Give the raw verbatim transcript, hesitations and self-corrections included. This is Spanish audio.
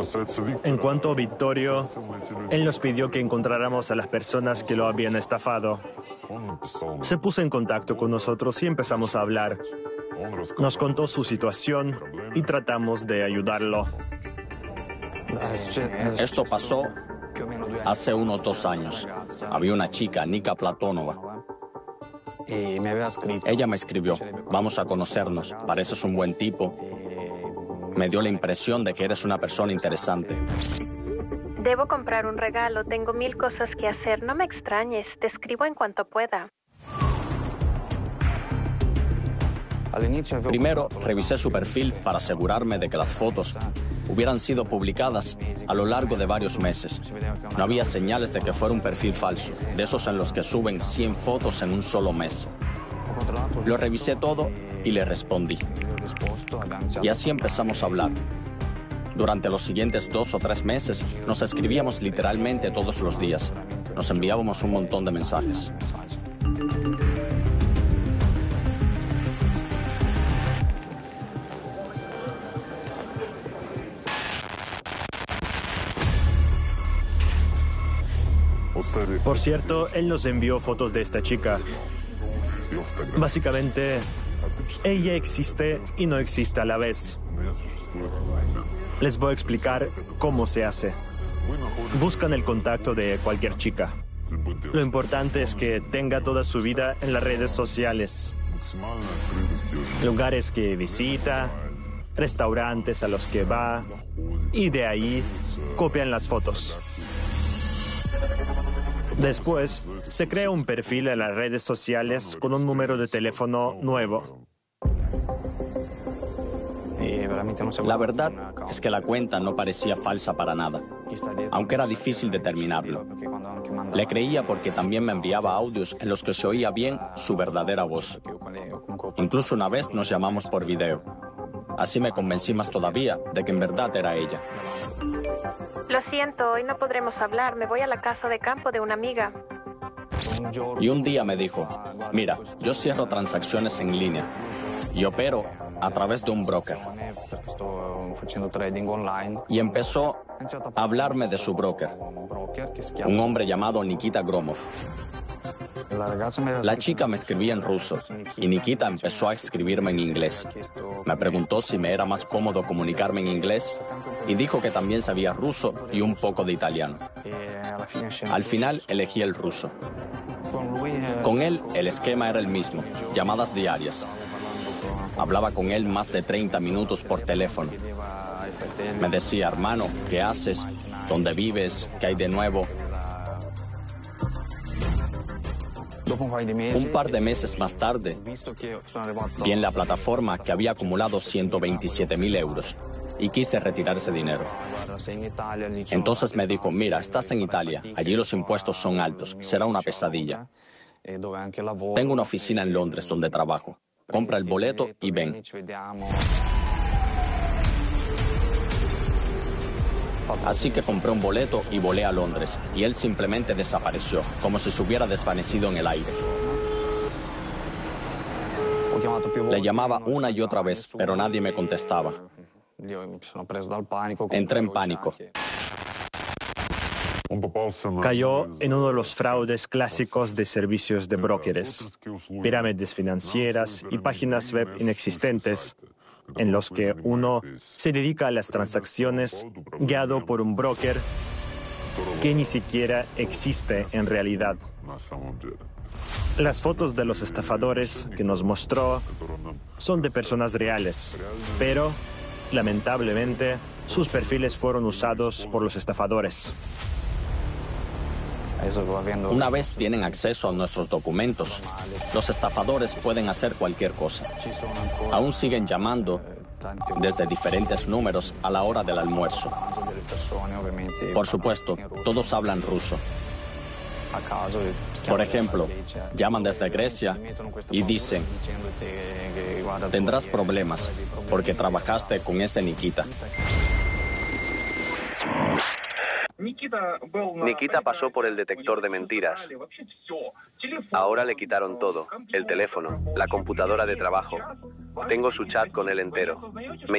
En cuanto a Vittorio, él nos pidió que encontráramos a las personas que lo habían estafado. Se puso en contacto con nosotros y empezamos a hablar. Nos contó su situación y tratamos de ayudarlo. Esto pasó hace unos dos años. Había una chica, Nika Platonova. Ella me escribió, vamos a conocernos, pareces un buen tipo. Me dio la impresión de que eres una persona interesante. Debo comprar un regalo, tengo mil cosas que hacer. No me extrañes, te escribo en cuanto pueda. Primero, revisé su perfil para asegurarme de que las fotos hubieran sido publicadas a lo largo de varios meses. No había señales de que fuera un perfil falso, de esos en los que suben cien fotos en un solo mes. Lo revisé todo y le respondí. Y así empezamos a hablar. Durante los siguientes dos o tres meses nos escribíamos literalmente todos los días. Nos enviábamos un montón de mensajes. Por cierto, él nos envió fotos de esta chica. Básicamente, ella existe y no existe a la vez. Les voy a explicar cómo se hace. Buscan el contacto de cualquier chica. Lo importante es que tenga toda su vida en las redes sociales. Lugares que visita, restaurantes a los que va, y de ahí copian las fotos. Después, se crea un perfil en las redes sociales con un número de teléfono nuevo. La verdad es que la cuenta no parecía falsa para nada, aunque era difícil determinarlo. Le creía porque también me enviaba audios en los que se oía bien su verdadera voz. Incluso una vez nos llamamos por video. Así me convencí más todavía de que en verdad era ella. Lo siento, hoy no podremos hablar. Me voy a la casa de campo de una amiga. Y un día me dijo, mira, yo cierro transacciones en línea y opero a través de un broker. Y empezó a hablarme de su broker, un hombre llamado Nikita Gromov. La chica me escribía en ruso y Nikita empezó a escribirme en inglés. Me preguntó si me era más cómodo comunicarme en inglés y dijo que también sabía ruso y un poco de italiano. Al final elegí el ruso. Con él el esquema era el mismo, llamadas diarias. Hablaba con él más de treinta minutos por teléfono. Me decía, hermano, ¿qué haces? ¿Dónde vives? ¿Qué hay de nuevo? Un par de meses más tarde, vi en la plataforma que había acumulado ciento veintisiete mil euros y quise retirar ese dinero. Entonces me dijo, mira, estás en Italia, allí los impuestos son altos, será una pesadilla. Tengo una oficina en Londres donde trabajo. Compra el boleto y ven. Así que compré un boleto y volé a Londres, y él simplemente desapareció, como si se hubiera desvanecido en el aire. Le llamaba una y otra vez, pero nadie me contestaba. Entré en pánico. Cayó en uno de los fraudes clásicos de servicios de brokers, pirámides financieras y páginas web inexistentes, en los que uno se dedica a las transacciones guiado por un broker que ni siquiera existe en realidad. Las fotos de los estafadores que nos mostró son de personas reales, pero, lamentablemente, sus perfiles fueron usados por los estafadores. Una vez tienen acceso a nuestros documentos, los estafadores pueden hacer cualquier cosa. Aún siguen llamando desde diferentes números a la hora del almuerzo. Por supuesto, todos hablan ruso. Por ejemplo, llaman desde Grecia y dicen, tendrás problemas porque trabajaste con ese Nikita. Nikita pasó por el detector de mentiras. Ahora le quitaron todo, el teléfono, la computadora de trabajo. Tengo su chat con él entero. Me